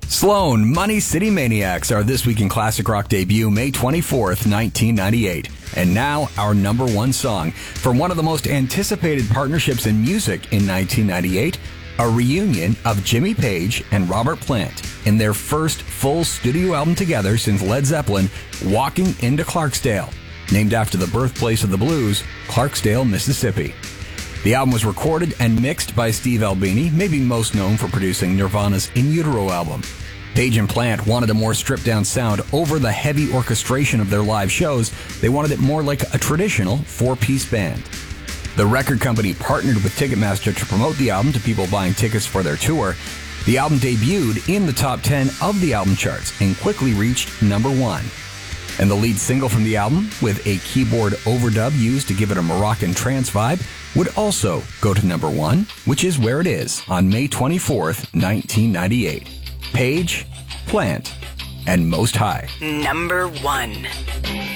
Sloan, Money City Maniacs, are This Week in Classic Rock debut, May 24th, 1998. And now, our number one song. From one of the most anticipated partnerships in music in 1998, a reunion of Jimmy Page and Robert Plant in their first full studio album together since Led Zeppelin, Walking into Clarksdale, named after the birthplace of the blues, Clarksdale, Mississippi. The album was recorded and mixed by Steve Albini, maybe most known for producing Nirvana's In Utero album. Page and Plant wanted a more stripped-down sound over the heavy orchestration of their live shows. They wanted it more like a traditional four-piece band. The record company partnered with Ticketmaster to promote the album to people buying tickets for their tour. The album debuted in the top 10 of the album charts and quickly reached number 1. And the lead single from the album, with a keyboard overdub used to give it a Moroccan trance vibe, would also go to number 1, which is where it is on May 24th, 1998. Page, Plant, and Most High. Number 1.